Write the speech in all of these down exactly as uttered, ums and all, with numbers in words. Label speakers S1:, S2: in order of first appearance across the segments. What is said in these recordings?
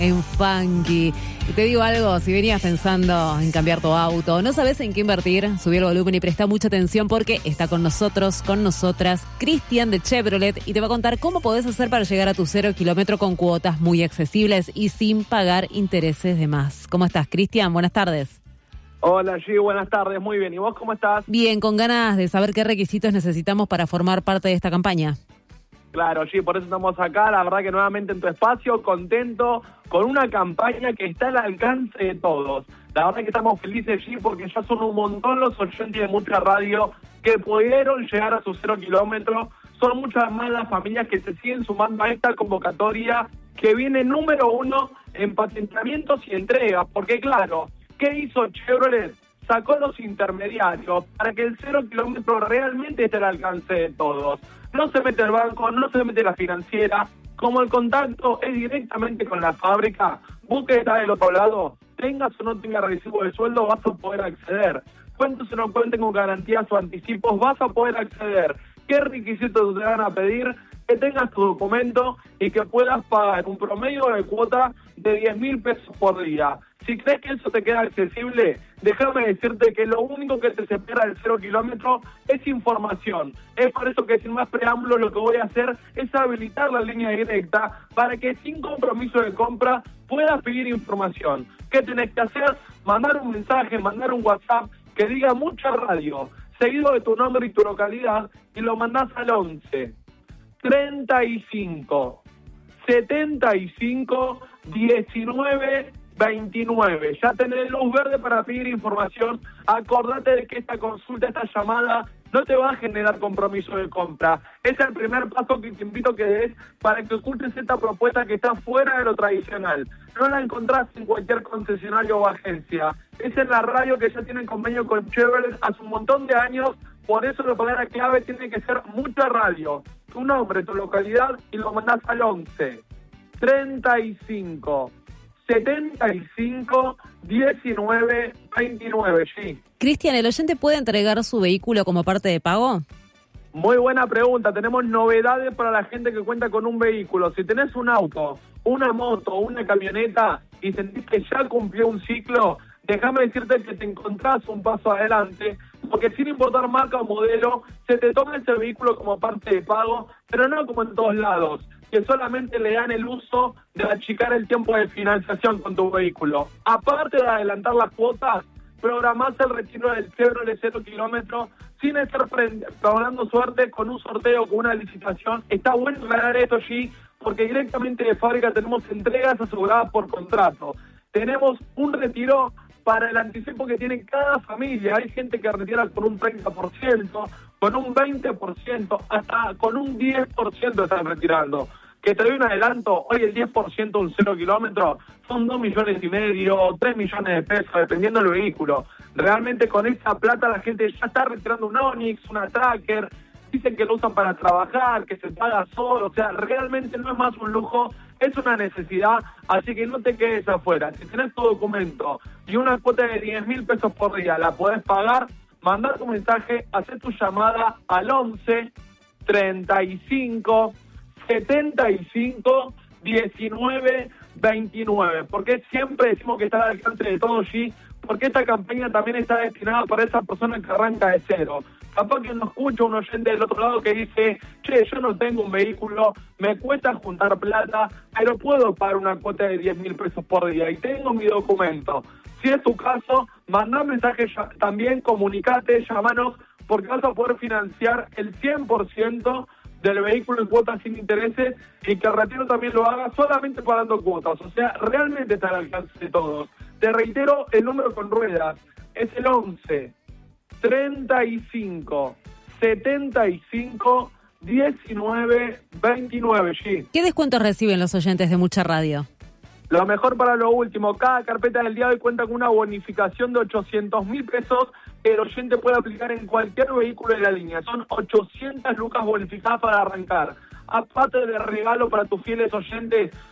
S1: En Funky. Y te digo algo, si venías pensando en cambiar tu auto, no sabes en qué invertir, subí el volumen y presta mucha atención porque está con nosotros, con nosotras, Cristian de Chevrolet, y te va a contar cómo podés hacer para llegar a tu cero kilómetro con cuotas muy accesibles y sin pagar intereses de más. ¿Cómo estás, Cristian? Buenas tardes.
S2: Hola, G, buenas tardes, muy bien. ¿Y vos cómo estás?
S1: Bien, con ganas de saber qué requisitos necesitamos para formar parte de esta campaña.
S2: Claro, G, por eso estamos acá, la verdad que nuevamente en tu espacio, contento con una campaña que está al alcance de todos. La verdad que estamos felices, G, porque ya son un montón los oyentes de Mucha Radio que pudieron llegar a sus cero kilómetros. Son muchas más las familias que se siguen sumando a esta convocatoria que viene número uno en patentamientos y entregas. Porque claro, ¿qué hizo Chevrolet? Sacó los intermediarios para que el cero kilómetro realmente esté al alcance de todos. No se mete el banco, no se mete la financiera. Como el contacto es directamente con la fábrica, vos que estás del otro lado, tengas o no tengas recibo de sueldo, vas a poder acceder. Cuentes o no cuenten con garantías o anticipos, vas a poder acceder. ¿Qué requisitos te van a pedir? Que tengas tu documento y que puedas pagar un promedio de cuota de diez mil pesos por día. Si crees que eso te queda accesible, déjame decirte que lo único que te separa del cero kilómetro es información. Es por eso que sin más preámbulos lo que voy a hacer es habilitar la línea directa para que sin compromiso de compra puedas pedir información. ¿Qué tenés que hacer? Mandar un mensaje, mandar un WhatsApp que diga Mucha Radio, seguido de tu nombre y tu localidad, y lo mandás al once, treinta y cinco, setenta y cinco, diecinueve, veintinueve. Ya tenés luz verde para pedir información. Acordate de que esta consulta, esta llamada, no te va a generar compromiso de compra. Es el primer paso que te invito a que des para que ocultes esta propuesta que está fuera de lo tradicional. No la encontrás en cualquier concesionario o agencia. Es en la radio que ya tiene convenio con Chevrolet hace un montón de años. Por eso la palabra clave tiene que ser Mucha Radio. Tu nombre, tu localidad, y lo mandás al once, treinta y cinco, setenta y cinco, diecinueve, veintinueve, sí.
S1: Cristian, ¿el oyente puede entregar su vehículo como parte de pago?
S2: Muy buena pregunta. Tenemos novedades para la gente que cuenta con un vehículo. Si tenés un auto, una moto, una camioneta y sentís que ya cumplió un ciclo, déjame decirte que te encontrás un paso adelante, porque sin importar marca o modelo, se te toma ese vehículo como parte de pago, pero no como en todos lados, que solamente le dan el uso de achicar el tiempo de financiación con tu vehículo. Aparte de adelantar las cuotas, programás el retiro del Chevrolet cero kilómetros sin estar probando suerte con un sorteo, con una licitación. Está bueno aclarar esto, G, porque directamente de fábrica tenemos entregas aseguradas por contrato. Tenemos un retiro para el anticipo que tiene cada familia. Hay gente que retira con un treinta por ciento, con un veinte por ciento, hasta con un diez por ciento están retirando. Que te doy un adelanto, hoy el diez por ciento de un cero kilómetro son dos millones y medio, tres millones de pesos, dependiendo del vehículo. Realmente con esa plata la gente ya está retirando un Onix, una Tracker, dicen que lo usan para trabajar, que se paga solo, o sea, realmente no es más un lujo, es una necesidad, así que no te quedes afuera. Si tenés tu documento y una cuota de diez mil pesos por día, la podés pagar, mandar tu mensaje, hacer tu llamada al once, treinta y cinco, setenta y cinco, diecinueve, veintinueve, porque siempre decimos que está al alcance de todos, G, porque esta campaña también está destinada para esa persona que arranca de cero. Capaz que no escucha un oyente del otro lado que dice, che, yo no tengo un vehículo, me cuesta juntar plata, pero puedo pagar una cuota de diez mil pesos por día y tengo mi documento. Si es tu caso, mandá mensaje también, comunicate, llámanos, porque vas a poder financiar el cien por ciento del vehículo en cuotas sin intereses y que el retiro también lo haga solamente pagando cuotas. O sea, realmente está al alcance de todos. Te reitero, el número con ruedas es el once, treinta y cinco, setenta y cinco, diecinueve, veintinueve, G.
S1: ¿Qué descuentos reciben los oyentes de Mucha Radio?
S2: Lo mejor para lo último, cada carpeta del día de hoy cuenta con una bonificación de ochocientos mil pesos que el oyente puede aplicar en cualquier vehículo de la línea. Son ochocientas lucas bonificadas para arrancar. Aparte de regalo para tus fieles oyentes,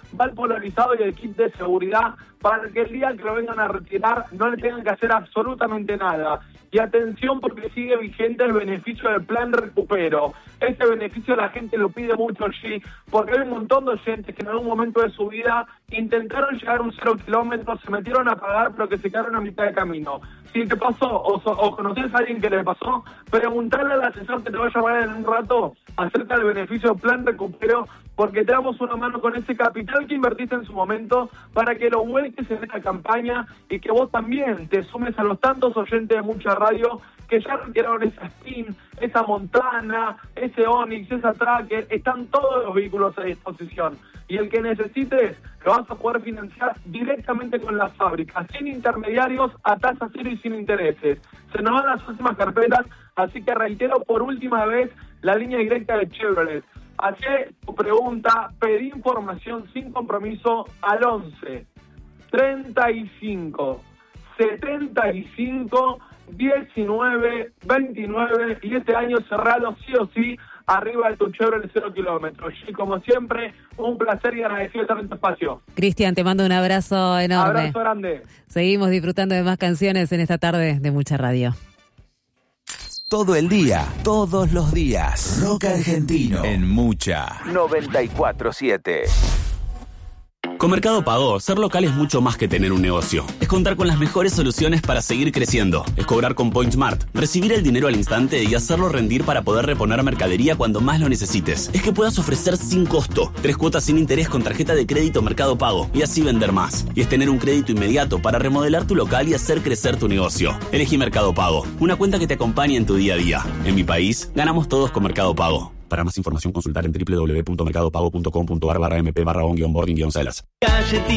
S2: va el polarizado y el kit de seguridad para que el día que lo vengan a retirar no le tengan que hacer absolutamente nada. Y atención, porque sigue vigente el beneficio del plan recupero. Este beneficio la gente lo pide mucho, sí, porque hay un montón de oyentes que en algún momento de su vida intentaron llegar a un cero kilómetros, se metieron a pagar, pero que se quedaron a mitad de camino. Si te pasó, o, so, o conoces a alguien que le pasó, preguntarle al asesor que te va a llamar en un rato acerca del beneficio del plan recupero, porque te damos una mano con ese capital que invertiste en su momento para que lo vuelques en esta campaña y que vos también te sumes a los tantos oyentes de Mucha Radio que ya retiraron esa Spin, esa Montana, ese Onix, esa Tracker. Están todos los vehículos a disposición. Y el que necesites lo vas a poder financiar directamente con las fábricas, sin intermediarios, a tasa cero y sin intereses. Se nos van las últimas carpetas, así que reitero por última vez la línea directa de Chevrolet. Hacé tu pregunta, pedí información sin compromiso al once, treinta y cinco, setenta y cinco, diecinueve, veintinueve y este año cerrado sí o sí arriba de tu Chevrolet cero kilómetros. Y como siempre, un placer y agradecido estar en tu espacio.
S1: Cristian, te mando un abrazo enorme.
S2: Abrazo grande.
S1: Seguimos disfrutando de más canciones en esta tarde de Mucha Radio.
S3: Todo el día, todos los días. Rock argentino en Mucha noventa y cuatro siete.
S4: Con Mercado Pago, ser local es mucho más que tener un negocio. Es contar con las mejores soluciones para seguir creciendo. Es cobrar con PointSmart, recibir el dinero al instante y hacerlo rendir para poder reponer mercadería cuando más lo necesites. Es que puedas ofrecer sin costo, tres cuotas sin interés con tarjeta de crédito Mercado Pago y así vender más. Y es tener un crédito inmediato para remodelar tu local y hacer crecer tu negocio. Elegí Mercado Pago, una cuenta que te acompañe en tu día a día. En mi país, ganamos todos con Mercado Pago. Para más información, consultar en doble u doble u doble u punto mercado pago punto com punto a r barra m p barra on guión boarding guión celas.